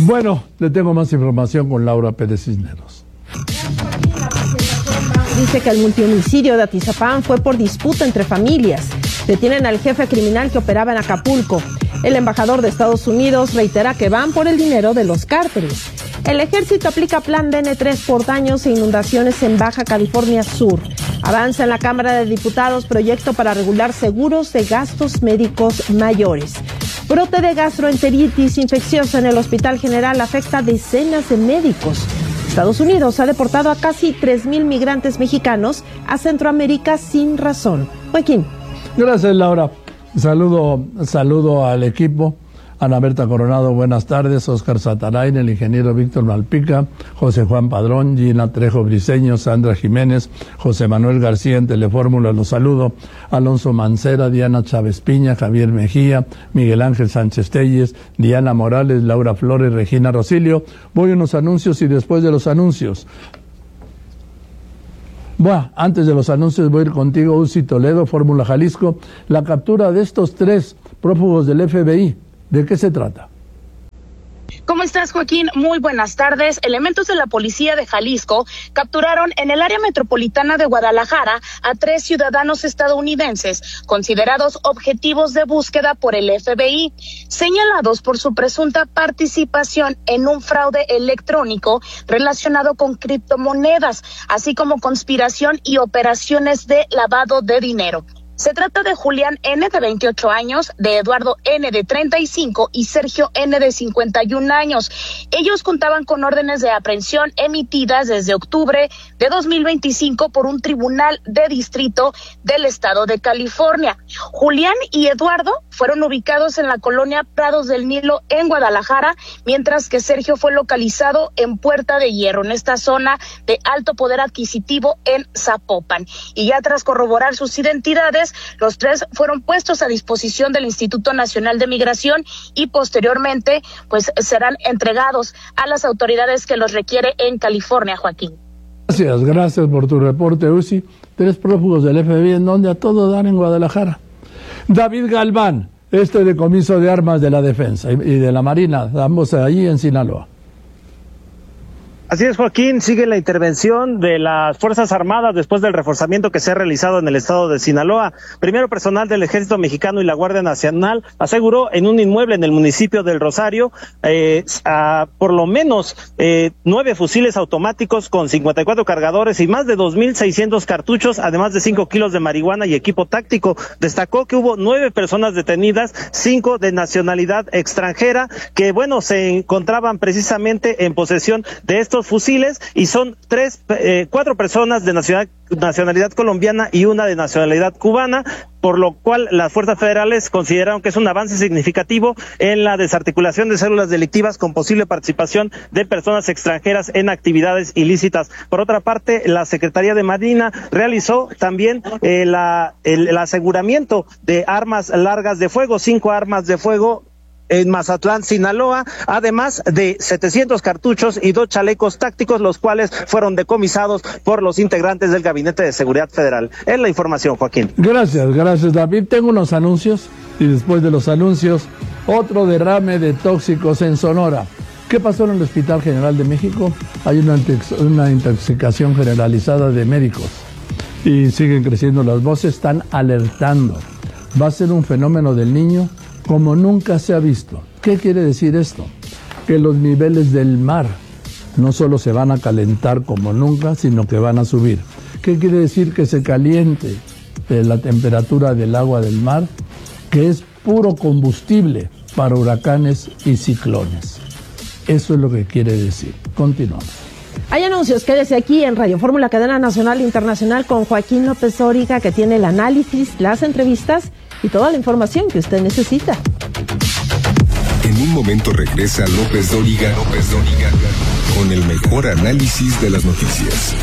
Bueno, le tengo más información con Laura Pérez Cisneros. Dice que el multihomicidio de Atizapán fue por disputa entre familias. Detienen al jefe criminal que operaba en Acapulco. El embajador de Estados Unidos reitera que van por el dinero de los cárteles. El ejército aplica plan DN3 por daños e inundaciones en Baja California Sur. Avanza en la Cámara de Diputados proyecto para regular seguros de gastos médicos mayores. Brote de gastroenteritis infecciosa en el Hospital General afecta a decenas de médicos. Estados Unidos ha deportado a casi 3,000 migrantes mexicanos a Centroamérica sin razón. Joaquín. Gracias, Laura. Saludo al equipo. Ana Berta Coronado, buenas tardes. Óscar Satarain, el ingeniero Víctor Malpica, José Juan Padrón, Gina Trejo Briceño, Sandra Jiménez, José Manuel García en Telefórmula, los saludo. Alonso Mancera, Diana Chávez Piña, Javier Mejía, Miguel Ángel Sánchez Telles, Diana Morales, Laura Flores, Regina Rosilio. Voy a unos anuncios y después de los anuncios. Bueno, antes de los anuncios voy a ir contigo, Uzi Toledo, Fórmula Jalisco. La captura de estos 3 prófugos del FBI, ¿de qué se trata? ¿Cómo estás, Joaquín? Muy buenas tardes. Elementos de la policía de Jalisco capturaron en el área metropolitana de Guadalajara a 3 ciudadanos estadounidenses considerados objetivos de búsqueda por el FBI, señalados por su presunta participación en un fraude electrónico relacionado con criptomonedas, así como conspiración y operaciones de lavado de dinero. Se trata de Julián N., de 28 años, de Eduardo N., de 35 y Sergio N., de 51 años. Ellos contaban con órdenes de aprehensión emitidas desde octubre de 2025 por un tribunal de distrito del estado de California. Julián y Eduardo fueron ubicados en la colonia Prados del Nilo en Guadalajara, mientras que Sergio fue localizado en Puerta de Hierro, en esta zona de alto poder adquisitivo en Zapopan. Y ya tras corroborar sus identidades, los 3 fueron puestos a disposición del Instituto Nacional de Migración y posteriormente pues serán entregados a las autoridades que los requiere en California, Joaquín. Gracias por tu reporte, Uzi. 3 prófugos del FBI, ¿en dónde? A todo dar en Guadalajara. David Galván, decomiso de armas de la Defensa y de la Marina, ambos allí en Sinaloa. Así es, Joaquín, sigue la intervención de las Fuerzas Armadas después del reforzamiento que se ha realizado en el estado de Sinaloa. Primero, personal del Ejército Mexicano y la Guardia Nacional aseguró en un inmueble en el municipio del Rosario por lo menos 9 fusiles automáticos con 54 cargadores y más de 2,600 cartuchos, además de 5 kilos de marihuana y equipo táctico. Destacó que hubo 9 personas detenidas, 5 de nacionalidad extranjera, que se encontraban precisamente en posesión de estos fusiles, y son 4 personas de nacionalidad colombiana y 1 de nacionalidad cubana, por lo cual las fuerzas federales consideraron que es un avance significativo en la desarticulación de células delictivas con posible participación de personas extranjeras en actividades ilícitas. Por otra parte, la Secretaría de Marina realizó también el aseguramiento de armas largas de fuego, 5 armas de fuego en Mazatlán, Sinaloa, además de 700 cartuchos y 2 chalecos tácticos, los cuales fueron decomisados por los integrantes del Gabinete de Seguridad Federal. Es la información, Joaquín. Gracias, David. Tengo unos anuncios y después de los anuncios, otro derrame de tóxicos en Sonora. ¿Qué pasó en el Hospital General de México? Hay una intoxicación generalizada de médicos y siguen creciendo las voces, están alertando. Va a ser un fenómeno del Niño como nunca se ha visto. ¿Qué quiere decir esto? Que los niveles del mar no solo se van a calentar como nunca, sino que van a subir. ¿Qué quiere decir? Que se caliente la temperatura del agua del mar, que es puro combustible para huracanes y ciclones. Eso es lo que quiere decir. Continuamos. Hay anuncios, quédese aquí en Radio Fórmula, cadena nacional e internacional, con Joaquín López Dóriga, que tiene el análisis, las entrevistas y toda la información que usted necesita. En un momento regresa López Dóriga con el mejor análisis de las noticias.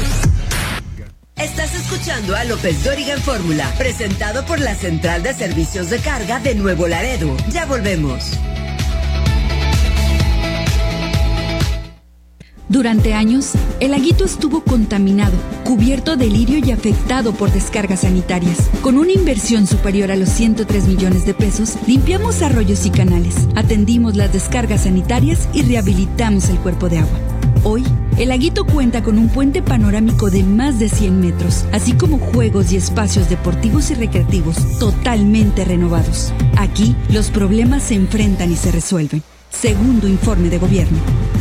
Estás escuchando a López Dóriga en Fórmula, presentado por la Central de Servicios de Carga de Nuevo Laredo. Ya volvemos. Durante años, el laguito estuvo contaminado, cubierto de lirio y afectado por descargas sanitarias. Con una inversión superior a los 103 millones de pesos, limpiamos arroyos y canales, atendimos las descargas sanitarias y rehabilitamos el cuerpo de agua. Hoy, el laguito cuenta con un puente panorámico de más de 100 metros, así como juegos y espacios deportivos y recreativos totalmente renovados. Aquí, los problemas se enfrentan y se resuelven. Segundo informe de gobierno.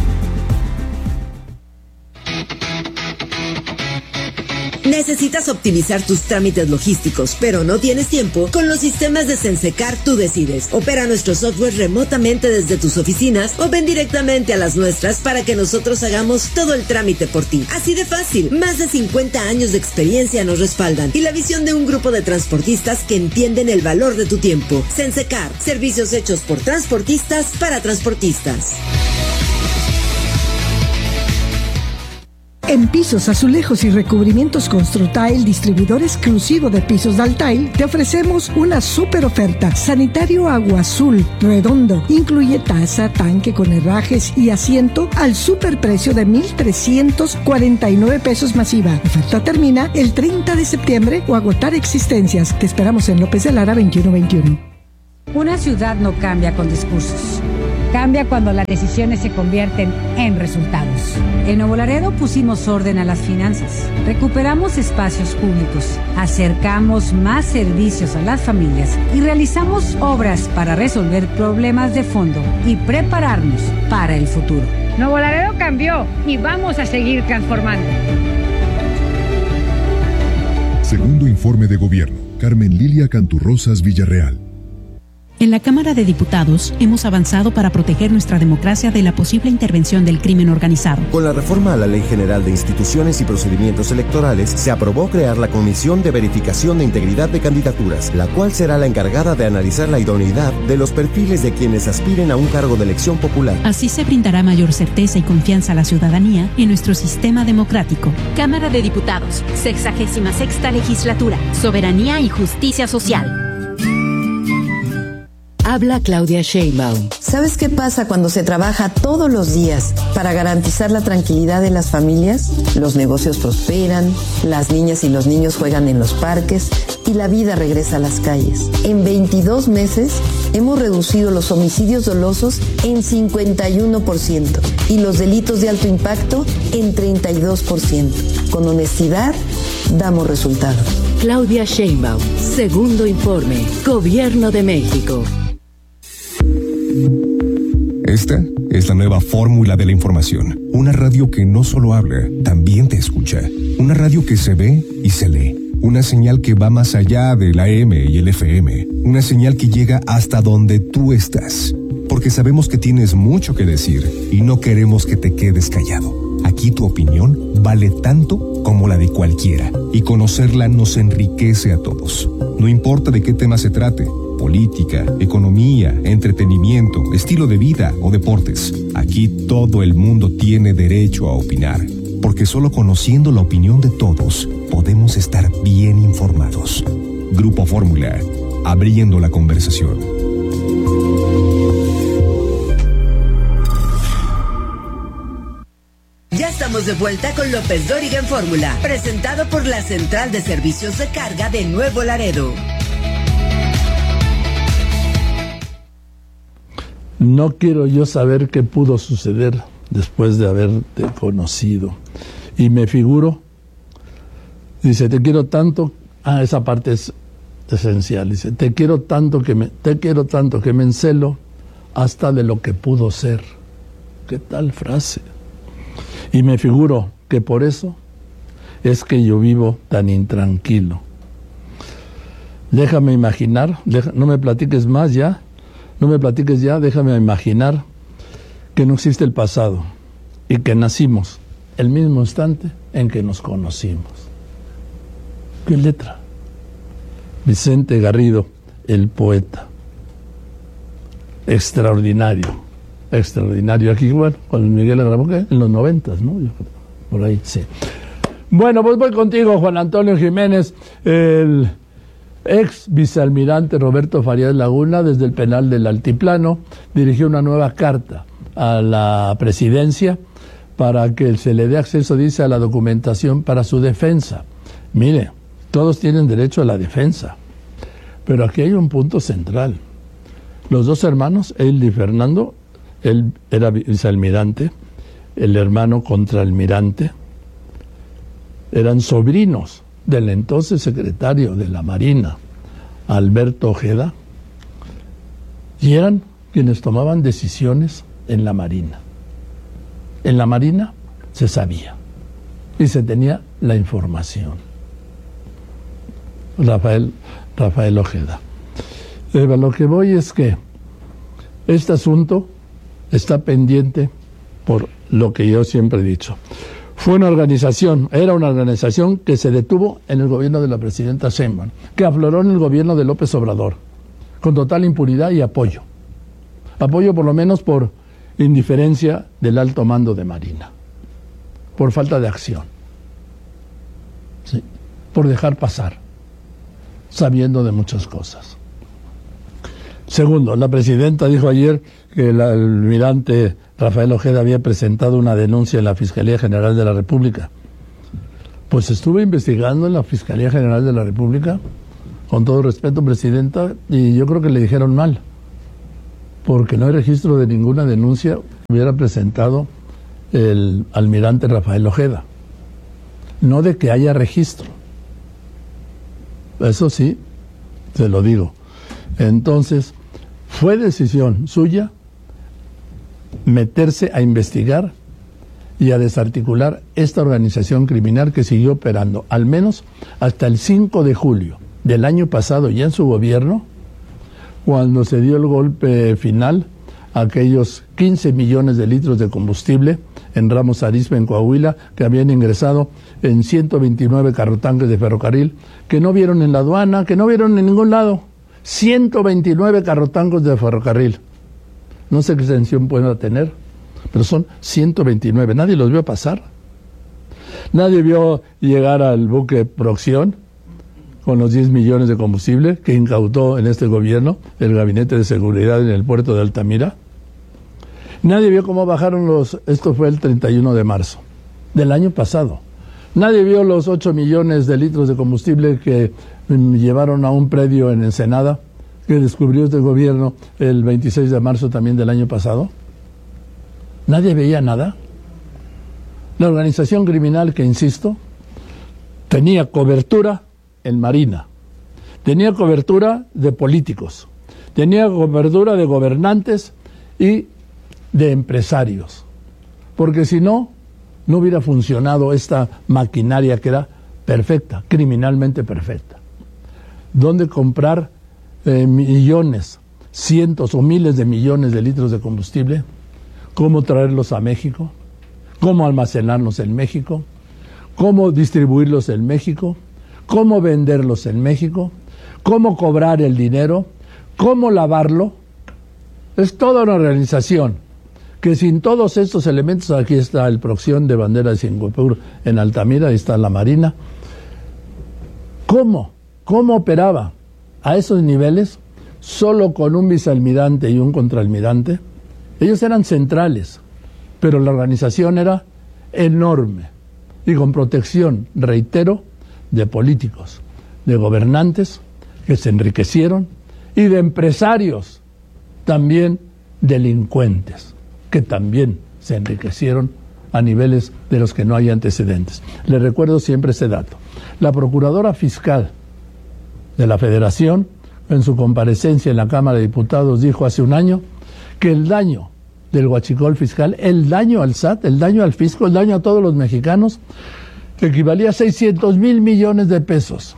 ¿Necesitas optimizar tus trámites logísticos, pero no tienes tiempo? Con los sistemas de Sensecar tú decides. Opera nuestro software remotamente desde tus oficinas o ven directamente a las nuestras para que nosotros hagamos todo el trámite por ti. Así de fácil. Más de 50 años de experiencia nos respaldan y la visión de un grupo de transportistas que entienden el valor de tu tiempo. Sensecar, servicios hechos por transportistas para transportistas. En Pisos, Azulejos y Recubrimientos Construtail, distribuidor exclusivo de pisos Daltail, te ofrecemos una super oferta. Sanitario agua azul, redondo, incluye taza, tanque con herrajes y asiento al superprecio de 1,349 pesos masiva. Oferta termina el 30 de septiembre o agotar existencias. Te esperamos en López de Lara 2121. Una ciudad no cambia con discursos. Cambia cuando las decisiones se convierten en resultados. En Nuevo Laredo pusimos orden a las finanzas, recuperamos espacios públicos, acercamos más servicios a las familias y realizamos obras para resolver problemas de fondo y prepararnos para el futuro. Nuevo Laredo cambió y vamos a seguir transformando. Segundo informe de gobierno. Carmen Lilia Canturrosas Villarreal. En la Cámara de Diputados hemos avanzado para proteger nuestra democracia de la posible intervención del crimen organizado. Con la reforma a la Ley General de Instituciones y Procedimientos Electorales, se aprobó crear la Comisión de Verificación de Integridad de Candidaturas, la cual será la encargada de analizar la idoneidad de los perfiles de quienes aspiren a un cargo de elección popular. Así se brindará mayor certeza y confianza a la ciudadanía en nuestro sistema democrático. Cámara de Diputados, 66ª Legislatura, Soberanía y Justicia Social. Habla Claudia Sheinbaum. ¿Sabes qué pasa cuando se trabaja todos los días para garantizar la tranquilidad de las familias? Los negocios prosperan, las niñas y los niños juegan en los parques y la vida regresa a las calles. En 22 meses hemos reducido los homicidios dolosos en 51% y los delitos de alto impacto en 32%. Con honestidad, damos resultados. Claudia Sheinbaum, segundo informe, Gobierno de México. Esta es la nueva fórmula de la información. Una radio que no solo habla, también te escucha. Una radio que se ve y se lee. Una señal que va más allá del AM y el FM. Una señal que llega hasta donde tú estás. Porque sabemos que tienes mucho que decir y no queremos que te quedes callado. Aquí tu opinión vale tanto como la de cualquiera. Y conocerla nos enriquece a todos. No importa de qué tema se trate. Política, economía, entretenimiento, estilo de vida o deportes. Aquí todo el mundo tiene derecho a opinar, porque solo conociendo la opinión de todos podemos estar bien informados. Grupo Fórmula, abriendo la conversación. Ya estamos de vuelta con López Dóriga en Fórmula, presentado por la Central de Servicios de Carga de Nuevo Laredo. No quiero yo saber qué pudo suceder después de haberte conocido. Y me figuro, dice, te quiero tanto, esa parte es esencial, dice, te quiero tanto que me encelo hasta de lo que pudo ser. ¿Qué tal frase? Y me figuro que por eso es que yo vivo tan intranquilo. Déjame imaginar, no me platiques más ya. No me platiques ya, déjame imaginar que no existe el pasado y que nacimos el mismo instante en que nos conocimos. ¿Qué letra? Vicente Garrido, el poeta. Extraordinario. Aquí, bueno, con Miguel la grabó, ¿qué? En los 90s, ¿no? Por ahí, sí. Bueno, pues voy contigo, Juan Antonio Jiménez, el ex vicealmirante Roberto Farías Laguna, desde el penal del Altiplano, dirigió una nueva carta a la presidencia para que se le dé acceso, dice, a la documentación para su defensa. Mire, todos tienen derecho a la defensa, pero aquí hay un punto central. Los dos hermanos, él y Fernando, él era vicealmirante, el hermano contraalmirante, eran sobrinos del entonces secretario de la Marina, Alberto Ojeda, y eran quienes tomaban decisiones en la Marina. En la Marina se sabía y se tenía la información. Rafael Ojeda. Lo que voy es que este asunto está pendiente por lo que yo siempre he dicho. Era una organización que se detuvo en el gobierno de la presidenta Sheinbaum, que afloró en el gobierno de López Obrador, con total impunidad y apoyo. Apoyo por lo menos por indiferencia del alto mando de Marina, por falta de acción, ¿sí? Por dejar pasar, sabiendo de muchas cosas. Segundo, la presidenta dijo ayer que el almirante Rafael Ojeda había presentado una denuncia en la Fiscalía General de la República. Pues estuve investigando en la Fiscalía General de la República, con todo respeto, presidenta, y yo creo que le dijeron mal, porque no hay registro de ninguna denuncia que hubiera presentado el almirante Rafael Ojeda. No de que haya registro. Eso sí, se lo digo. Entonces, fue decisión suya meterse a investigar y a desarticular esta organización criminal que siguió operando, al menos hasta el 5 de julio del año pasado, ya en su gobierno, cuando se dio el golpe final a aquellos 15 millones de litros de combustible en Ramos Arizpe, en Coahuila, que habían ingresado en 129 carrotanques de ferrocarril, que no vieron en la aduana, que no vieron en ningún lado. 129 carrotanques de ferrocarril. No sé qué extensión pueda tener, pero son 129. Nadie los vio pasar. Nadie vio llegar al buque Proxión con los 10 millones de combustible que incautó en este gobierno el Gabinete de Seguridad en el puerto de Altamira. Nadie vio cómo bajaron esto fue el 31 de marzo del año pasado. Nadie vio los 8 millones de litros de combustible que llevaron a un predio en Ensenada, que descubrió este gobierno el 26 de marzo también del año pasado. Nadie veía nada. La organización criminal, que insisto, tenía cobertura en Marina, tenía cobertura de políticos, tenía cobertura de gobernantes y de empresarios, porque si no, no hubiera funcionado esta maquinaria que era perfecta, criminalmente perfecta. ¿Dónde comprar millones, cientos o miles de millones de litros de combustible? ¿Cómo traerlos a México? ¿Cómo almacenarlos en México? ¿Cómo distribuirlos en México? ¿Cómo venderlos en México? ¿Cómo cobrar el dinero? ¿Cómo lavarlo? Es toda una organización que sin todos estos elementos, aquí está el Proxión de bandera de Singapur en Altamira, ahí está la Marina. ¿Cómo operaba a esos niveles solo con un vicealmirante y un contraalmirante? Ellos eran centrales, pero la organización era enorme y con protección, reitero, de políticos, de gobernantes que se enriquecieron y de empresarios, también delincuentes, que también se enriquecieron a niveles de los que no hay antecedentes. Les recuerdo siempre ese dato. La procuradora fiscal de la Federación, en su comparecencia en la Cámara de Diputados, dijo hace un año que el daño del huachicol fiscal, el daño al SAT, el daño al fisco, el daño a todos los mexicanos, equivalía a 600,000 millones de pesos.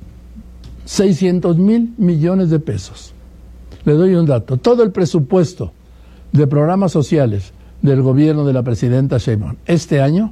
600,000 millones de pesos. Le doy un dato. Todo el presupuesto de programas sociales del gobierno de la presidenta Sheinbaum este año,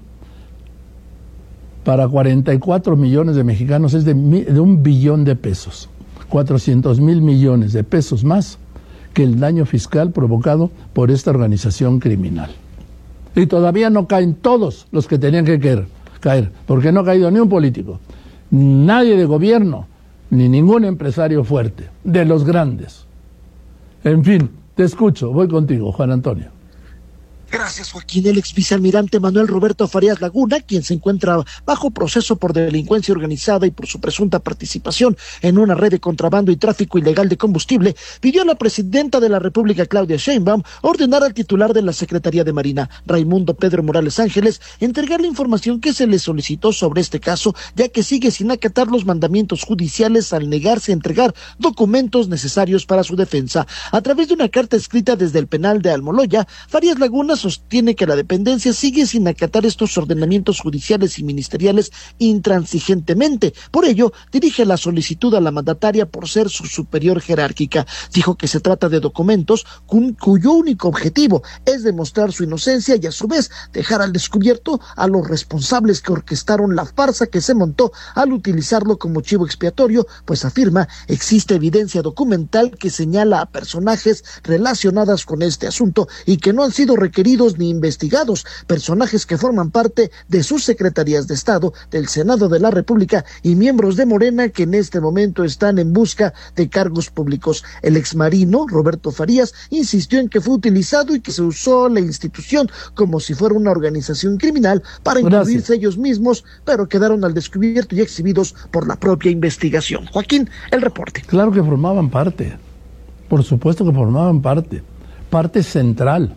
para 44 millones de mexicanos, es de 1 billón de pesos. 400,000 millones de pesos más que el daño fiscal provocado por esta organización criminal. Y todavía no caen todos los que tenían que caer, porque no ha caído ni un político, nadie de gobierno, ni ningún empresario fuerte, de los grandes. En fin, te escucho, voy contigo, Juan Antonio. Gracias, Joaquín. El ex vicealmirante Manuel Roberto Farías Laguna, quien se encuentra bajo proceso por delincuencia organizada y por su presunta participación en una red de contrabando y tráfico ilegal de combustible, pidió a la presidenta de la República, Claudia Sheinbaum, ordenar al titular de la Secretaría de Marina, Raimundo Pedro Morales Ángeles, entregar la información que se le solicitó sobre este caso, ya que sigue sin acatar los mandamientos judiciales al negarse a entregar documentos necesarios para su defensa. A través de una carta escrita desde el penal de Almoloya, Farías Laguna sostiene que la dependencia sigue sin acatar estos ordenamientos judiciales y ministeriales intransigentemente. Por ello, dirige la solicitud a la mandataria por ser su superior jerárquica. Dijo que se trata de documentos cuyo único objetivo es demostrar su inocencia y a su vez dejar al descubierto a los responsables que orquestaron la farsa que se montó al utilizarlo como chivo expiatorio, pues afirma existe evidencia documental que señala a personajes relacionadas con este asunto y que no han sido requeridos ni investigados, personajes que forman parte de sus secretarías de Estado, del Senado de la República y miembros de Morena que en este momento están en busca de cargos públicos. El exmarino Roberto Farías insistió en que fue utilizado y que se usó la institución como si fuera una organización criminal para incluirse ellos mismos, pero quedaron al descubierto y exhibidos por la propia investigación. Joaquín, el reporte. Claro que formaban parte, por supuesto que formaban parte central.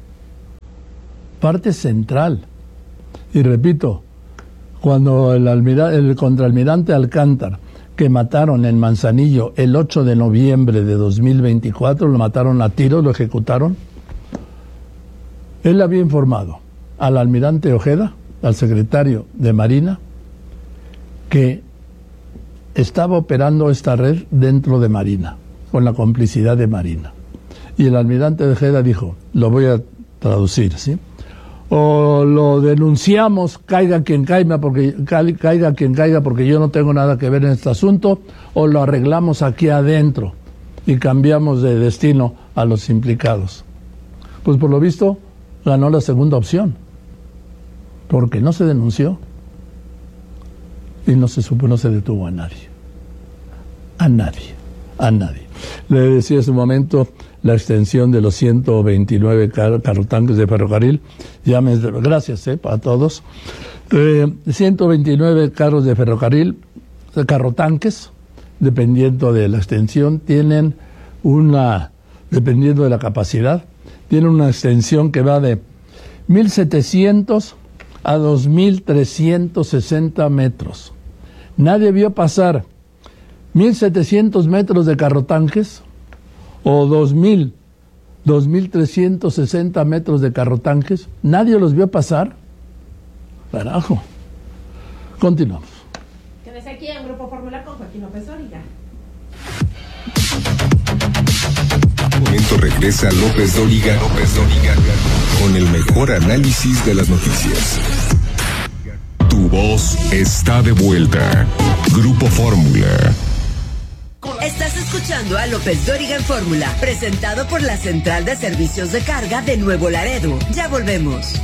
Y repito, cuando el contraalmirante Alcántar, que mataron en Manzanillo el 8 de noviembre de 2024, lo mataron a tiros, lo ejecutaron, él había informado al almirante Ojeda, al secretario de Marina, que estaba operando esta red dentro de Marina, con la complicidad de Marina. Y el almirante Ojeda dijo, lo voy a traducir, ¿sí? O lo denunciamos, caiga quien caiga porque yo no tengo nada que ver en este asunto, o lo arreglamos aquí adentro y cambiamos de destino a los implicados. Pues por lo visto ganó la segunda opción, porque no se denunció y no se detuvo a nadie. Le decía en su momento la extensión de los 129 carrotanques de ferrocarril. Gracias a todos. 129 carros de ferrocarril, carrotanques, dependiendo de la extensión, tienen dependiendo de la capacidad, tienen una extensión que va de 1.700 a 2.360 metros. Nadie vio pasar 1.700 metros de carrotanques o 2.360 metros de carrotanques. Nadie los vio pasar. Carajo. Continuamos. Quédese aquí en Grupo Fórmula con Joaquín López Dóriga. Un momento regresa López Dóriga con el mejor análisis de las noticias. Tu voz está de vuelta. Grupo Fórmula. Estás escuchando a López Dóriga en Fórmula, presentado por la Central de Servicios de Carga de Nuevo Laredo. Ya volvemos.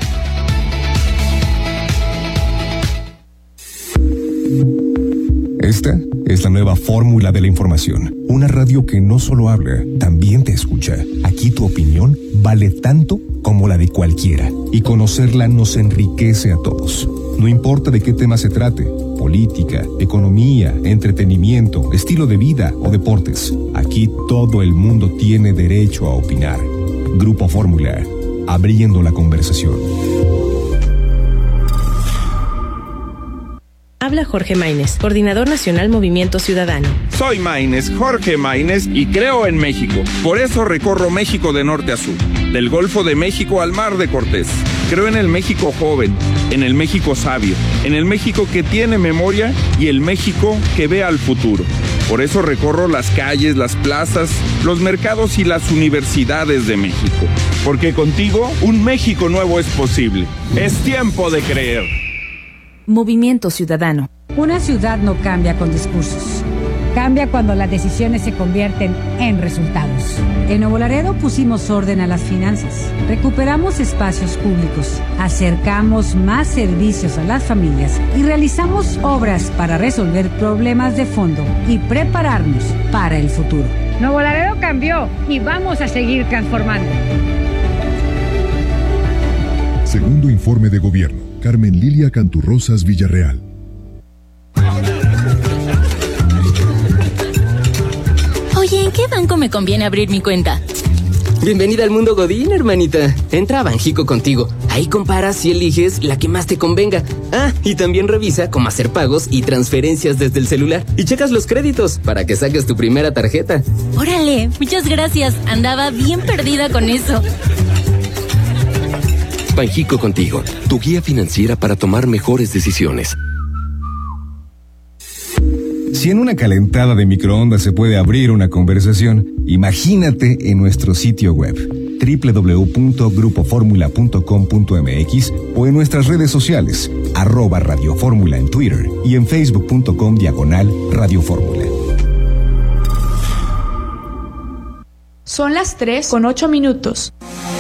Esta es la nueva fórmula de la información. Una radio que no solo habla, también te escucha. Aquí tu opinión vale tanto como la de cualquiera. Y conocerla nos enriquece a todos. No importa de qué tema se trate. Política, economía, entretenimiento, estilo de vida o deportes. Aquí todo el mundo tiene derecho a opinar. Grupo Fórmula, abriendo la conversación. Habla Jorge Maínez, Coordinador Nacional Movimiento Ciudadano. Soy Maínez, Jorge Maínez, y creo en México. Por eso recorro México de norte a sur, del Golfo de México al Mar de Cortés. Creo en el México joven, en el México sabio, en el México que tiene memoria y el México que ve al futuro. Por eso recorro las calles, las plazas, los mercados y las universidades de México. Porque contigo, un México nuevo es posible. Es tiempo de creer. Movimiento Ciudadano. Una ciudad no cambia con discursos. Cambia cuando las decisiones se convierten en resultados. En Nuevo Laredo pusimos orden a las finanzas. Recuperamos espacios públicos. Acercamos más servicios a las familias y realizamos obras para resolver problemas de fondo y prepararnos para el futuro. Nuevo Laredo cambió y vamos a seguir transformando. Segundo informe de gobierno. Carmen Lilia Canturrosas Villarreal. Oye, ¿en qué banco me conviene abrir mi cuenta? Bienvenida al mundo Godín, hermanita. Entra a Banjico Contigo. Ahí comparas y eliges la que más te convenga. Ah, y también revisa cómo hacer pagos y transferencias desde el celular. Y checas los créditos para que saques tu primera tarjeta. Órale, muchas gracias. Andaba bien perdida con eso. Banjico Contigo, tu guía financiera para tomar mejores decisiones. Si en una calentada de microondas se puede abrir una conversación, imagínate en nuestro sitio web www.grupoformula.com.mx o en nuestras redes sociales @radioformula en Twitter y en facebook.com/radioformula. Son las 3:08.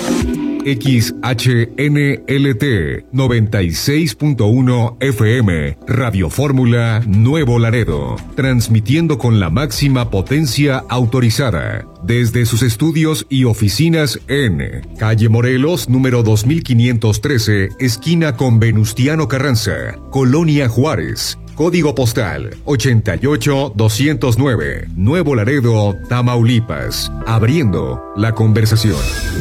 XHNLT 96.1 FM, Radio Fórmula Nuevo Laredo, transmitiendo con la máxima potencia autorizada, desde sus estudios y oficinas en Calle Morelos, número 2513, esquina con Venustiano Carranza, Colonia Juárez. Código postal 88209, Nuevo Laredo, Tamaulipas. Abriendo la conversación.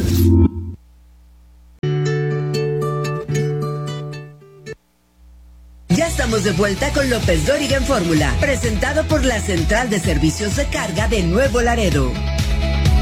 Ya estamos de vuelta con López Dóriga en Fórmula, presentado por la Central de Servicios de Carga de Nuevo Laredo.